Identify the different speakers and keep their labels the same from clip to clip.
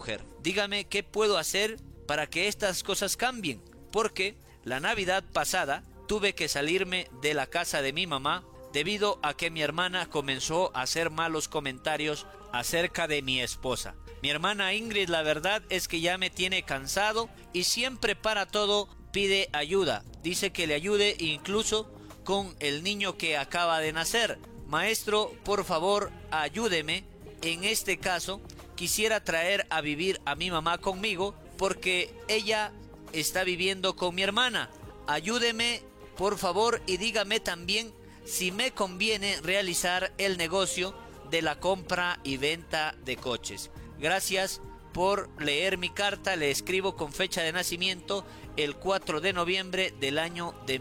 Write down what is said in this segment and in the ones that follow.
Speaker 1: mujer. Dígame qué puedo hacer para que estas cosas cambien, porque la Navidad pasada tuve que salirme de la casa de mi mamá debido a que mi hermana comenzó a hacer malos comentarios acerca de mi esposa. Mi hermana Ingrid, la verdad es que ya me tiene cansado y siempre para todo pide ayuda. Dice que le ayude incluso con el niño que acaba de nacer. Maestro, por favor, ayúdeme. En este caso, quisiera traer a vivir a mi mamá conmigo porque ella está viviendo con mi hermana. Ayúdeme, por favor, y dígame también si me conviene realizar el negocio de la compra y venta de coches. Gracias por leer mi carta. Le escribo con fecha de nacimiento el 4 de noviembre del año de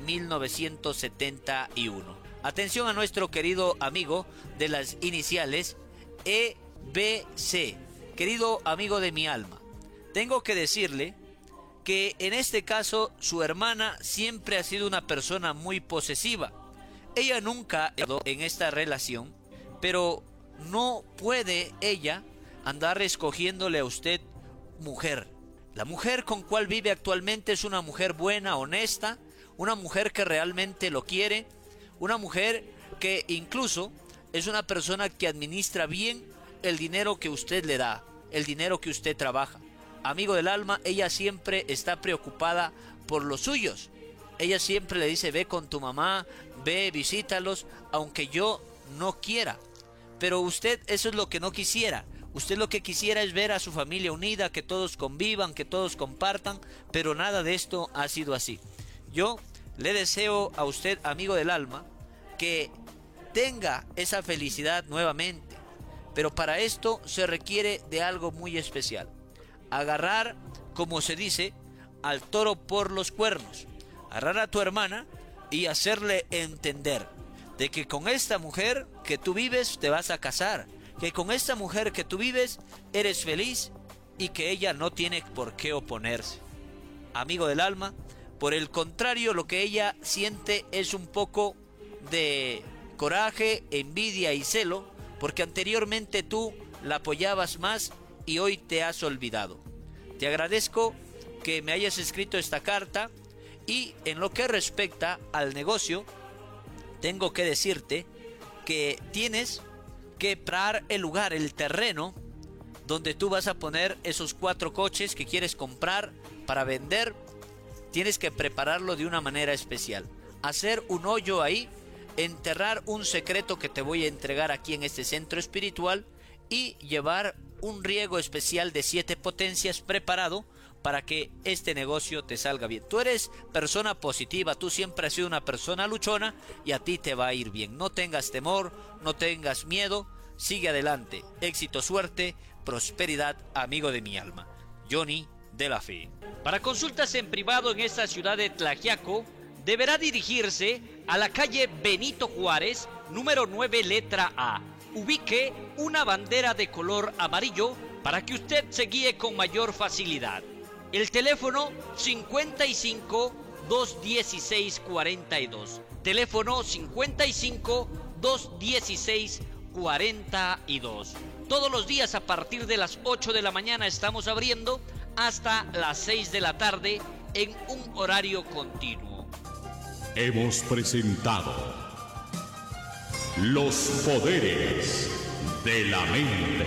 Speaker 1: 1971. Atención a nuestro querido amigo de las iniciales EBC. Querido amigo de mi alma, tengo que decirle que en este caso su hermana siempre ha sido una persona muy posesiva. Ella nunca ha estado en esta relación, pero no puede ella andar escogiéndole a usted mujer. La mujer con cual vive actualmente es una mujer buena, honesta, una mujer que realmente lo quiere, una mujer que incluso es una persona que administra bien el dinero que usted le da, el dinero que usted trabaja. Amigo del alma, ella siempre está preocupada por los suyos. Ella siempre le dice, ve con tu mamá, ve, visítalos, aunque yo no quiera. Pero usted eso es lo que no quisiera. Usted lo que quisiera es ver a su familia unida, que todos convivan, que todos compartan, pero nada de esto ha sido así. Yo le deseo a usted, amigo del alma, que tenga esa felicidad nuevamente. Pero para esto se requiere de algo muy especial. Agarrar, como se dice, al toro por los cuernos. Agarrar a tu hermana y hacerle entender de que con esta mujer que tú vives te vas a casar, que con esta mujer que tú vives eres feliz y que ella no tiene por qué oponerse. Amigo del alma, por el contrario, lo que ella siente es un poco de coraje, envidia y celo, porque anteriormente tú la apoyabas más y hoy te has olvidado. Te agradezco que me hayas escrito esta carta y en lo que respecta al negocio, tengo que decirte que tienes que preparar el lugar, el terreno donde tú vas a poner esos 4 coches que quieres comprar para vender. Tienes que prepararlo de una manera especial. Hacer un hoyo ahí, enterrar un secreto que te voy a entregar aquí en este centro espiritual y llevar un riego especial de 7 potencias preparado para que este negocio te salga bien. Tú eres persona positiva, tú siempre has sido una persona luchona y a ti te va a ir bien. No tengas temor, no tengas miedo, sigue adelante. Éxito, suerte, prosperidad, amigo de mi alma. Johnny de la Fe. Para consultas en privado en esta ciudad de Tlaxiaco, deberá dirigirse a la calle Benito Juárez, número 9, letra A. Ubique una bandera de color amarillo para que usted se guíe con mayor facilidad. El teléfono 55 216 42. Teléfono 55 216 42. Todos los días a partir de las 8 de la mañana estamos abriendo hasta las 6 de la tarde en un horario continuo.
Speaker 2: Hemos presentado Los Poderes de la Mente.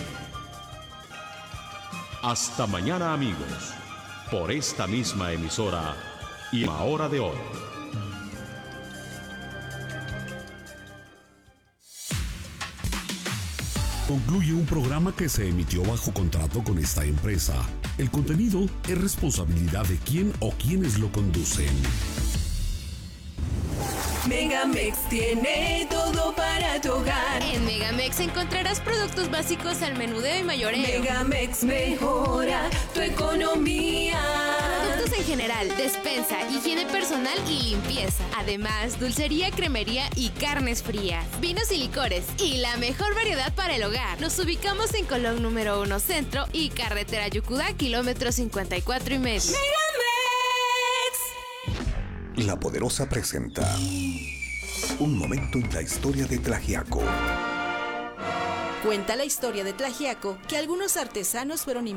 Speaker 2: Hasta mañana, amigos, por esta misma emisora y a hora de hoy. Concluye un programa que se emitió bajo contrato con esta empresa. El contenido es responsabilidad de quien o quienes lo conducen.
Speaker 3: Megamex tiene todo para tu hogar.
Speaker 4: En Megamex encontrarás productos básicos al menudeo y mayoreo.
Speaker 3: Megamex mejora tu economía.
Speaker 4: Productos en general, despensa, higiene personal y limpieza. Además, dulcería, cremería y carnes frías. Vinos y licores y la mejor variedad para el hogar. Nos ubicamos en Colón número 1 Centro y Carretera Yucudá, kilómetro 54.5.
Speaker 3: Megamex.
Speaker 5: La Poderosa presenta Un momento en la historia de Tlaxiaco.
Speaker 6: Cuenta la historia de Tlaxiaco que algunos artesanos fueron